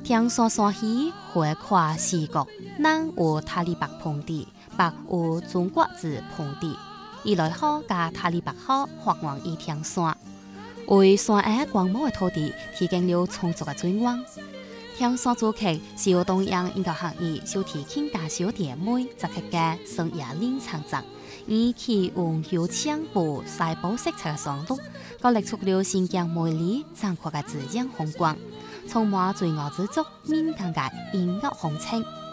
天山山溪花跨四国，南有塔里木盆地，北有中国字盆地。伊来好加塔里木好发源于天山，为山崖广袤的土地提供了充足的水源。天山主客是由东洋研究学院小提琴家小弟妹作曲家孙亚玲创作，以其用油枪布晒宝色彩的双路，勾勒出了新疆美丽壮阔的自然风光，充满罪恶之足、敏感的音乐风情。